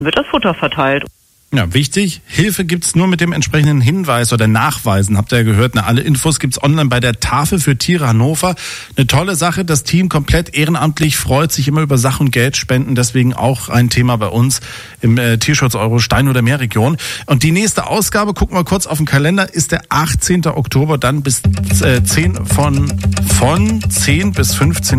wird das Futter verteilt. Ja, wichtig, Hilfe gibt's nur mit dem entsprechenden Hinweis oder Nachweisen, habt ihr ja gehört. Alle Infos gibt's online bei der Tafel für Tiere Hannover. Eine tolle Sache, das Team komplett ehrenamtlich, freut sich immer über Sach- und Geldspenden, deswegen auch ein Thema bei uns im Tierschutz-Euro Stein- oder Meerregion. Und die nächste Ausgabe, gucken wir kurz auf den Kalender, ist der 18. Oktober, dann bis 10 bis 15